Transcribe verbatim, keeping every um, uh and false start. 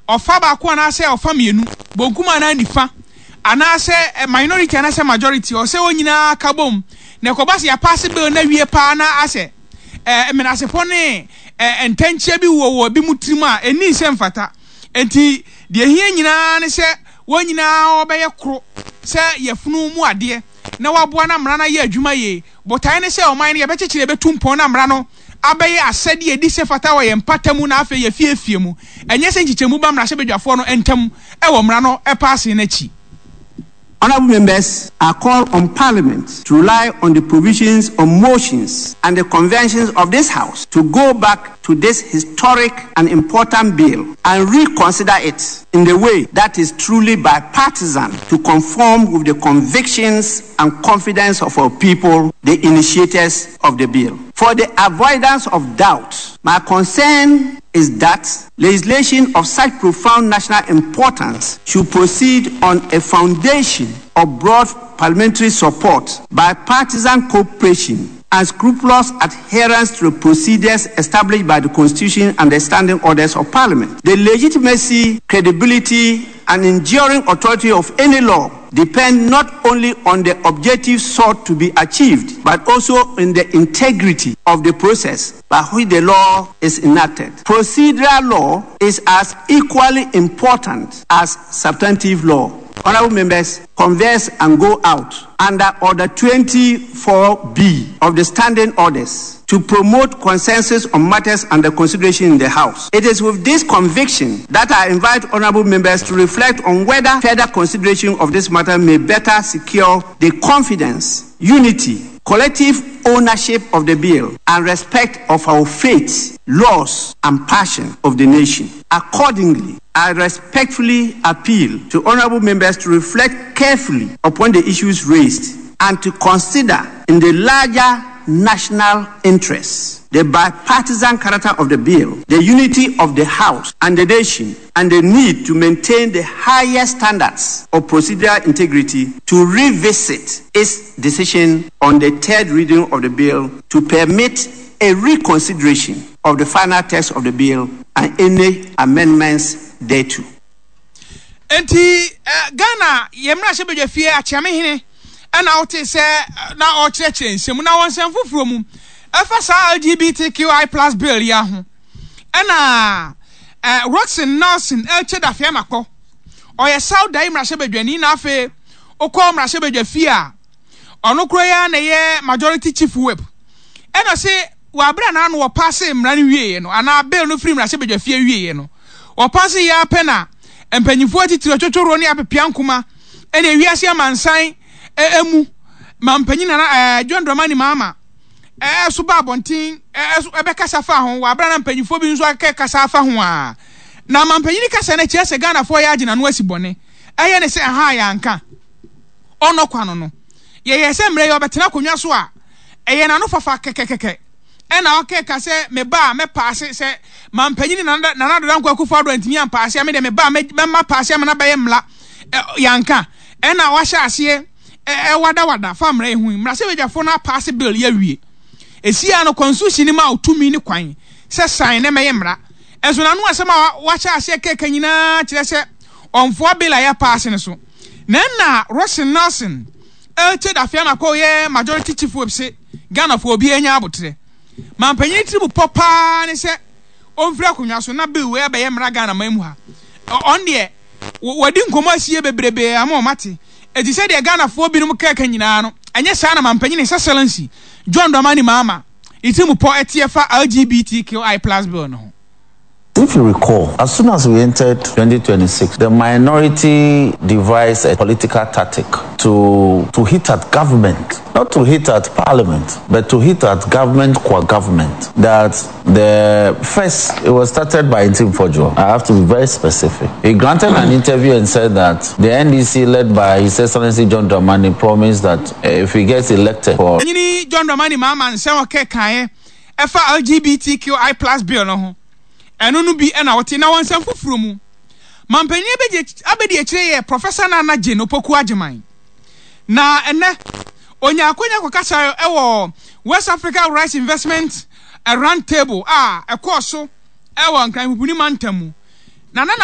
ofa ba ko na se ofa mienu bonkuma na nifa ana se minority ana se majority o se onyina kabom na ko ya pass bill na wie pa na ase eh menasefo ne entanchia bi wo wo bi mutirim a eni se mfata enti de hia nyina ne se wonyina obeye kro se yefunu mu ade na waboa na mra na ye adwuma ye botai ne se oman ne ye bekekire betumpon na mra no abeye asede edi se fata wo ye mpatamu na afa ye fiefie mu enye se nchichemu ba mra hye bedwafo no entam e wo mra no e pass na chi. Honorable members are called on Parliament to rely on the provisions of motions and the conventions of this House to go back to this historic and important bill and reconsider it in the way that is truly bipartisan to conform with the convictions and confidence of our people, the initiators of the bill. For the avoidance of doubt, my concern is that legislation of such profound national importance should proceed on a foundation of broad parliamentary support, bipartisan cooperation, and scrupulous adherence to the procedures established by the Constitution and the standing orders of Parliament. The legitimacy, credibility, and enduring authority of any law depend not only on the objectives sought to be achieved, but also in the integrity of the process by which the law is enacted. Procedural law is as equally important as substantive law. Honorable members, converse and go out under Order twenty-four B of the Standing Orders to promote consensus on matters under consideration in the House. It is with this conviction that I invite honorable members to reflect on whether further consideration of this matter may better secure the confidence, unity, collective ownership of the bill, and respect of our faith, laws, and passion of the nation. Accordingly, I respectfully appeal to honorable members to reflect carefully upon the issues raised and to consider in the larger national interests the bipartisan character of the bill, the unity of the House and the nation, and the need to maintain the highest standards of procedural integrity to revisit its decision on the third reading of the bill to permit a reconsideration of the final text of the bill and any amendments thereto. Enti Ghana yemra hye bedwafie achiame hene ana ote se na o chirechire nsem na wonsem foforo mu efa sa L G B T Q I plus bill ya ho ana eh Roxin Nelson elche da fia makọ oye Sauda imra hye bedwani na afa okọ mra hye bedwafie a ono kro ya na ye majority chief whip ena se wa bra na no wo pass mra ne wie no ana bill no free mra hye bedwafie wie no wo pass ya pena empanyifo atitiro chochoro ne apepia nkoma ene wiase amansan emu mampanyina na John Dramani mama eh so ba bontin eh ebe kasa fa ho wa bra na mpanyifo bi nso aka kasa fa ho a na mampanyini kasa na chiese Ghana fo ya agina no asibone eye ne se ha ya nka ono kwano no ye ye se mre yo betena konwa so a eye na no fafa kekekeke ena oke ka se me ba me paase se mampanyini na na na do danko akufo ado antimi am paase me de me ba me ma paase me na ba ye mla yanka ena wa hya ase e wada wada famra ehu mra se bedwafo na paase bill ya wie esia no constitution ni ma otumi ni kwan se sign na meye mra enso na no asema wa hya ase keka nyina kire se onfo bill ya paase ne so na na Russian Nelson el che da fia makọ ye majority chief webse Ghana fo obi enya abotre mampanyi tribu popa ne se onfira konwa so na bill we be ye mra Ghana mamu ha on de wadi nkomo asie bebrebe ama mate eti se de Ghana fo bi no keka nyina no enye sa na mampanyi ne excellency John Dramani mama itimu po etiefa L G B T Q I plus bill no. If you recall, as soon as we entered twenty twenty-six, the minority devised a political tactic to, to hit at government, not to hit at parliament, but to hit at government qua government. That the first, it was started by Ntim Fodjo. I have to be very specific. He granted an interview and said that the N D C, led by His Excellency John Dramani, promised that uh, if he gets elected for... John Dramani mama and say okay kae efa L G B T Q I plus bill no ho eno no bi na wote na wonsam foforo mu mampanyi abedi abedi akire ye professor na na je no poku ageman na ene onya akonya kokasa ewo West Africa Rice Investment a round table ah ekoso ewo nkran hubuni mantamu na na